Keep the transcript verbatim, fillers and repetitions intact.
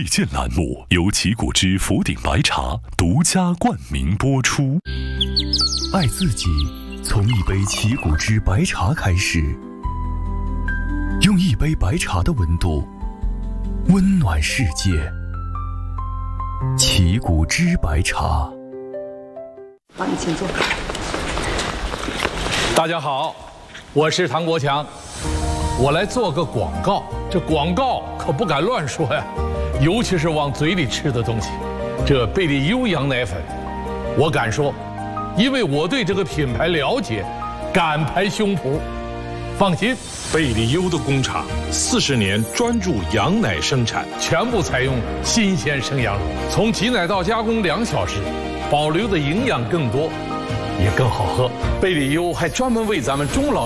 见栏目由奇果汁福鼎白茶独家冠名播出。爱自己，从一杯奇果汁白茶开始，用一杯白茶的温度温暖世界。奇果汁白茶。 好，你请坐。 大家好，我是唐国强，我来做个广告。这广告可不敢乱说呀，尤其是往嘴里吃的东西。这贝利优羊奶粉，我敢说，因为我对这个品牌了解，敢拍胸脯。放心， 贝利优的工厂四十年专注羊奶生产， 全部采用新鲜生羊乳，从挤奶到加工两小时，保留的营养更多，也更好喝。贝利优还专门为咱们中老